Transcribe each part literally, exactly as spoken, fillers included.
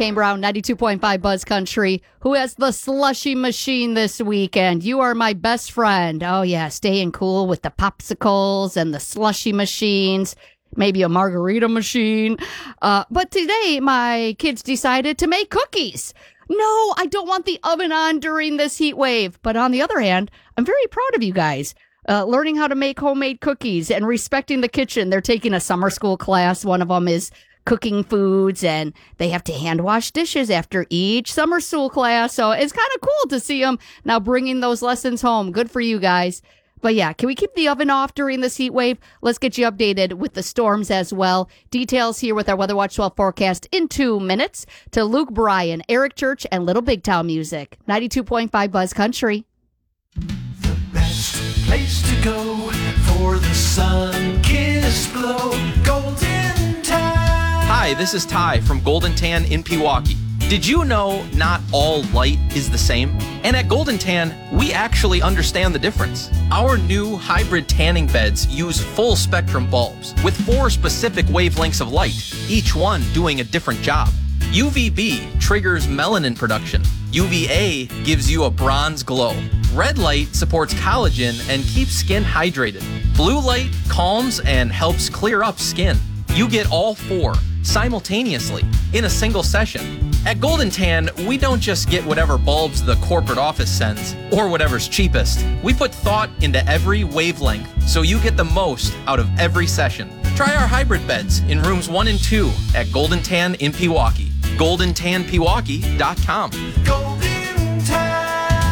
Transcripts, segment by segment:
Kane Brown, ninety-two point five Buzz Country, who has the slushy machine this weekend. You are my best friend. Oh, yeah, staying cool with the popsicles and the slushy machines, maybe a margarita machine. Uh, but today, my kids decided to make cookies. No, I don't want the oven on during this heat wave. But on the other hand, I'm very proud of you guys. Uh, learning how to make homemade cookies and respecting the kitchen. They're taking a summer school class. One of them is cooking foods, and they have to hand wash dishes after each summer school class. So it's kind of cool to see them now bringing those lessons home. Good for you guys. But yeah, can we keep the oven off during this heat wave? Let's get you updated with the storms as well. Details here with our Weather Watch twelve forecast in two minutes to Luke Bryan, Eric Church, and Little Big Town Music. ninety-two point five Buzz Country. The best place to go for the sun-kissed glow. Golden Tan. Hi, this is Ty from Golden Tan in Pewaukee. Did you know not all light is the same? And at Golden Tan, we actually understand the difference. Our new hybrid tanning beds use full spectrum bulbs with four specific wavelengths of light, each one doing a different job. U V B triggers melanin production. U V A gives you a bronze glow. Red light supports collagen and keeps skin hydrated. Blue light calms and helps clear up skin. You get all four simultaneously in a single session. At Golden Tan, we don't just get whatever bulbs the corporate office sends or whatever's cheapest. We put thought into every wavelength so you get the most out of every session. Try our hybrid beds in rooms one and two at Golden Tan in Pewaukee. golden tan pewaukee dot com. Golden Tan.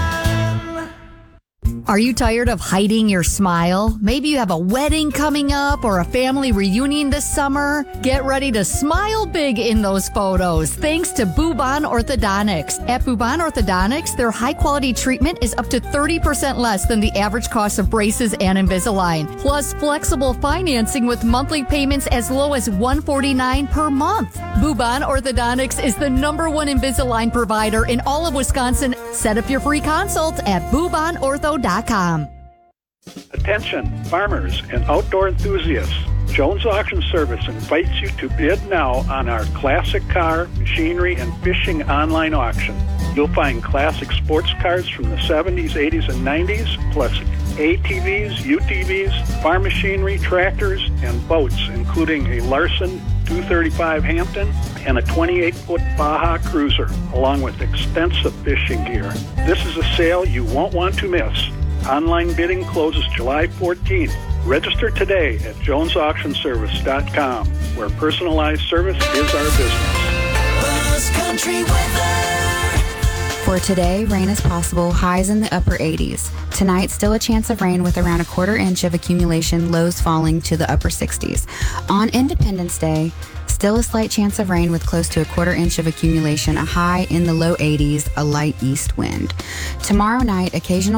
Are you tired of hiding your smile? Maybe you have a wedding coming up or a family reunion this summer. Get ready to smile big in those photos thanks to Bubon Orthodontics. At Bubon Orthodontics, their high-quality treatment is up to thirty percent less than the average cost of braces and Invisalign. Plus, flexible financing with monthly payments as low as one hundred forty-nine dollars per month. Bubon Orthodontics is the number one Invisalign provider in all of Wisconsin. Set up your free consult at bubon ortho dot com. Attention, farmers and outdoor enthusiasts. Jones Auction Service invites you to bid now on our classic car, machinery, and fishing online auction. You'll find classic sports cars from the seventies, eighties, and nineties, plus A T Vs, U T Vs, farm machinery, tractors, and boats, including a Larson two thirty-five Hampton and a twenty-eight foot Baja Cruiser, along with extensive fishing gear. This is a sale you won't want to miss. Online bidding closes July fourteenth. Register today at jones auction service dot com, where personalized service is our business. Buzz Country weather. For today, rain is possible, highs in the upper eighties. Tonight, still a chance of rain with around a quarter inch of accumulation, lows falling to the upper sixties. On Independence Day, still a slight chance of rain with close to a quarter inch of accumulation, a high in the low eighties, a light east wind. Tomorrow night, occasional